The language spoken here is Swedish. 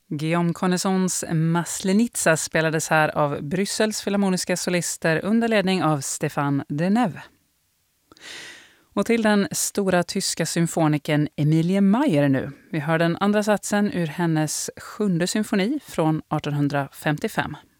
Guillaume Connaissons Maslenitsa spelades här av Bryssels filharmoniska solister under ledning av Stéphane Deneuve. Och till den stora tyska symfonikern Emilie Mayer nu. Vi hör den andra satsen ur hennes 7:e symfoni från 1855.